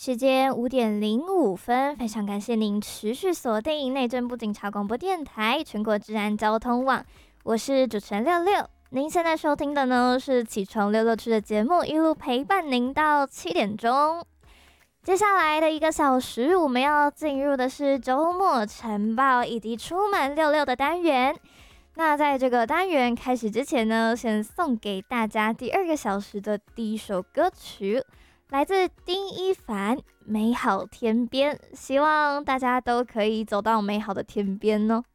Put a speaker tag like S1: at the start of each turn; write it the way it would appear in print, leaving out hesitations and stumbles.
S1: 时间5:05，非常感谢您持续锁定内政部警察广播电台全国治安交通网，我是主持人六六。您现在收听的呢是起床六六区的节目，一路陪伴您到7点钟。接下来的1个小时，我们要进入的是周末晨报以及出门六六的单元。那在这个单元开始之前呢，先送给大家第2个小时的第一首歌曲。来自丁一凡《美好天边》，希望大家都可以走到美好的天边哦。